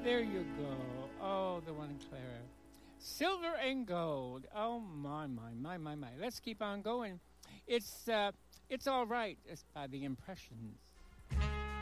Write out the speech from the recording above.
There you go. Oh, the one, Clara. Silver and gold. Oh my. Let's keep on going. It's all right. It's by the Impressions.